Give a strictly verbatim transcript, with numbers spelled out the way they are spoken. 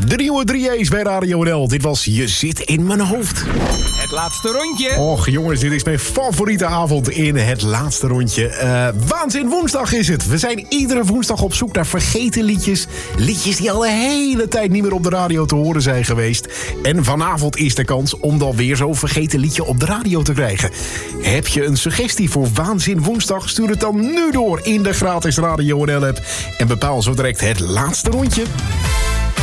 De nieuwe drie A's bij Radio N L. Dit was Je zit in mijn hoofd. Het laatste rondje. Och jongens, dit is mijn favoriete avond in het laatste rondje. Uh, Waanzin woensdag is het. We zijn iedere woensdag op zoek naar vergeten liedjes. Liedjes die al de hele tijd niet meer op de radio te horen zijn geweest. En vanavond is de kans om dan weer zo'n vergeten liedje op de radio te krijgen. Heb je een suggestie voor Waanzin woensdag? Stuur het dan nu door in de gratis Radio N L app. En bepaal zo direct het laatste rondje.